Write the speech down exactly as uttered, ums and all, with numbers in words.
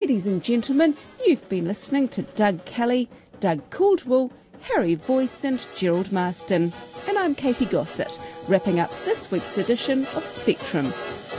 Ladies and gentlemen, you've been listening to Doug Kelly, Doug Caldwell, Harry Voice and Gerald Marston. And I'm Katie Gossett, wrapping up this week's edition of Spectrum.